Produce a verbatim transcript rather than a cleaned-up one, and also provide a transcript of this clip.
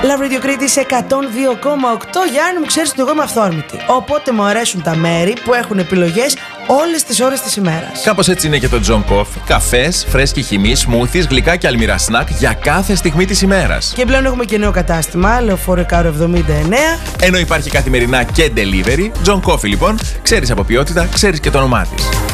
Love Radio Κρήτης εκατόν δύο κόμμα οκτώ. Γιάννη μου, ξέρεις ότι εγώ είμαι αυθόρμητη. Οπότε μου αρέσουν τα μέρη που έχουν επιλογές όλες τις ώρες της ημέρας. Κάπως έτσι είναι και το John Coffee. Καφές, φρέσκη χυμή, σμούθις, γλυκά και αλμυρά σνακ για κάθε στιγμή της ημέρας. Και πλέον έχουμε και νέο κατάστημα, Λεωφόρο Ικάρου εβδομήντα εννέα. Ενώ υπάρχει καθημερινά και delivery, John Coffee λοιπόν, ξέρεις από ποιότητα, ξέρεις και το όνομά της.